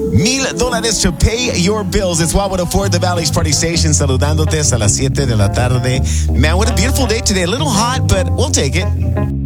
$1,000 to pay your bills. It's Wildwood Ford, the Valley's Party Station, saludándote a las 7 de la tarde. Man, what a beautiful day today. A little hot, but we'll take it.